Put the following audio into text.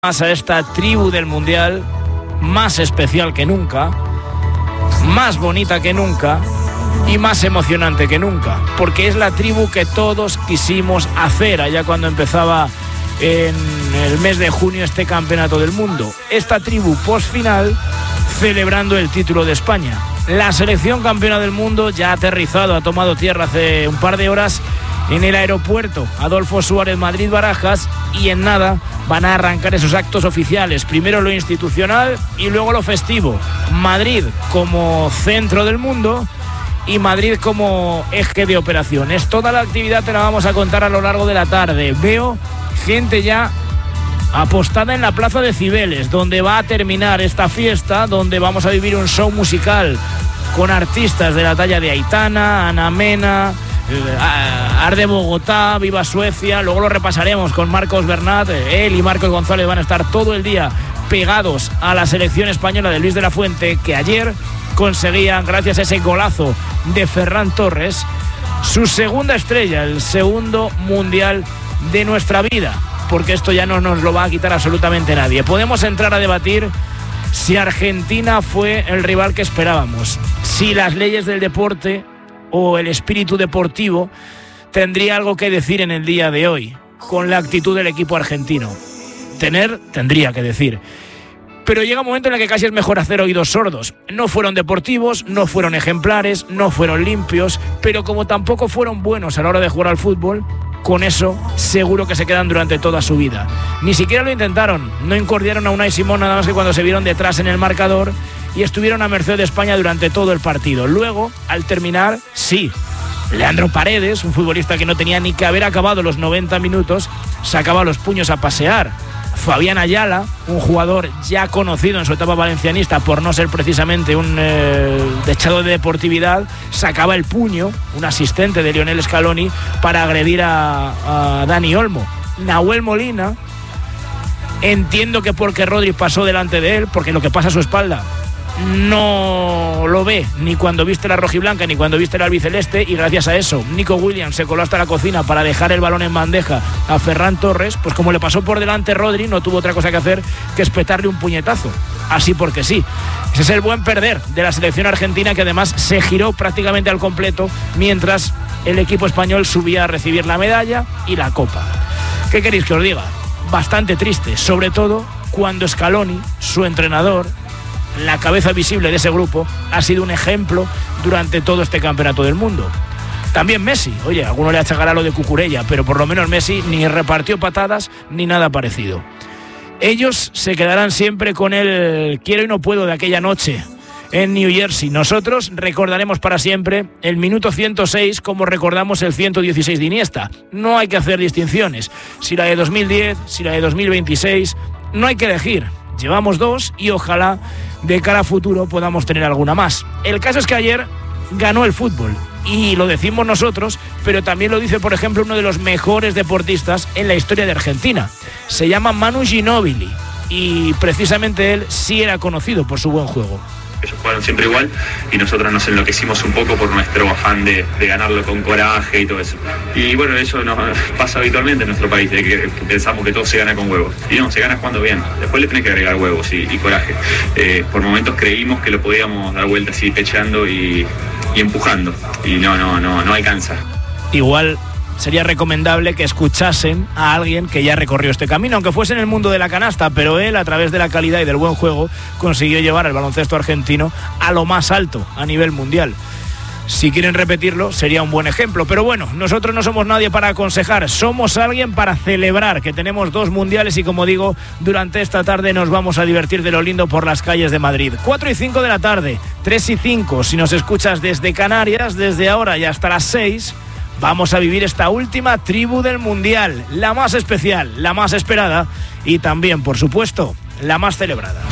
Más a esta tribu del Mundial, más especial que nunca, más bonita que nunca y más emocionante que nunca, porque es la tribu que todos quisimos hacer allá cuando empezaba en el mes de junio este campeonato del mundo. Esta tribu postfinal celebrando el título de España. La selección campeona del mundo ya ha aterrizado, ha tomado tierra hace un par de horas en el aeropuerto Adolfo Suárez Madrid-Barajas, y en nada van a arrancar esos actos oficiales. Primero lo institucional y luego lo festivo. Madrid como centro del mundo y Madrid como eje de operaciones. Toda la actividad te la vamos a contar a lo largo de la tarde. Veo gente ya apostada en la plaza de Cibeles, donde va a terminar esta fiesta, donde vamos a vivir un show musical con artistas de la talla de Aitana, Ana Mena, Arde Bogotá, Viva Suecia. Luego lo repasaremos con Marcos Bernat. Él y Marcos González van a estar todo el día pegados a la selección española de Luis de la Fuente, que ayer conseguía, gracias a ese golazo de Ferran Torres, su segunda estrella, el segundo mundial de nuestra vida, porque esto ya no nos lo va a quitar absolutamente nadie. Podemos entrar a debatir si Argentina fue el rival que esperábamos, si las leyes del deporte o el espíritu deportivo tendría algo que decir en el día de hoy con la actitud del equipo argentino. Tendría que decir. Pero llega un momento en el que casi es mejor hacer oídos sordos. No fueron deportivos, no fueron ejemplares, no fueron limpios, pero como tampoco fueron buenos a la hora de jugar al fútbol, con eso seguro que se quedan durante toda su vida. Ni siquiera lo intentaron, no incordiaron a Unai Simón nada más que cuando se vieron detrás en el marcador y estuvieron a merced de España durante todo el partido. Luego, al terminar, sí, Leandro Paredes, un futbolista que no tenía ni que haber acabado los 90 minutos, sacaba los puños a pasear. Fabián Ayala, un jugador ya conocido en su etapa valencianista por no ser precisamente un dechado de deportividad, sacaba el puño, un asistente de Lionel Scaloni, para agredir a Dani Olmo. Nahuel Molina, entiendo que porque Rodri pasó delante de él, porque lo que pasa a su espalda no lo ve ni cuando viste la rojiblanca ni cuando viste la albiceleste, y gracias a eso Nico Williams se coló hasta la cocina para dejar el balón en bandeja a Ferran Torres. Pues como le pasó por delante Rodri, no tuvo otra cosa que hacer que espetarle un puñetazo, así porque sí. Ese es el buen perder de la selección argentina, que además se giró prácticamente al completo mientras el equipo español subía a recibir la medalla y la copa. ¿Qué queréis que os diga? Bastante triste, sobre todo cuando Scaloni, su entrenador, la cabeza visible de ese grupo, ha sido un ejemplo durante todo este campeonato del mundo. También Messi, oye, alguno le achacará lo de Cucurella, pero por lo menos Messi ni repartió patadas ni nada parecido. Ellos se quedarán siempre con el quiero y no puedo de aquella noche en New Jersey. Nosotros recordaremos para siempre el minuto 106 como recordamos el 116 de Iniesta. No hay que hacer distinciones, si la de 2010, si la de 2026, no hay que elegir. Llevamos dos y ojalá de cara a futuro podamos tener alguna más. El caso es que ayer ganó el fútbol, y lo decimos nosotros, pero también lo dice, por ejemplo, uno de los mejores deportistas en la historia de Argentina. Se llama Manu Ginóbili y precisamente él sí era conocido por su buen juego. Ellos jugaron siempre igual y nosotros nos enloquecimos un poco por nuestro afán de ganarlo con coraje y todo eso. Y bueno, eso nos pasa habitualmente en nuestro país, de que pensamos que todo se gana con huevos. Y no, se gana jugando bien. Después le tenés que agregar huevos y coraje. Por momentos creímos que lo podíamos dar vuelta así pecheando y empujando. Y no alcanza. Igual sería recomendable que escuchasen a alguien que ya recorrió este camino, aunque fuese en el mundo de la canasta, pero él, a través de la calidad y del buen juego, consiguió llevar al baloncesto argentino a lo más alto a nivel mundial. Si quieren repetirlo, sería un buen ejemplo. Pero bueno, nosotros no somos nadie para aconsejar, somos alguien para celebrar que tenemos dos mundiales y, como digo, durante esta tarde nos vamos a divertir de lo lindo por las calles de Madrid. 4:05 de la tarde, 3:05 si nos escuchas desde Canarias, desde ahora y hasta las 6... vamos a vivir esta última tribu del Mundial, la más especial, la más esperada y también, por supuesto, la más celebrada.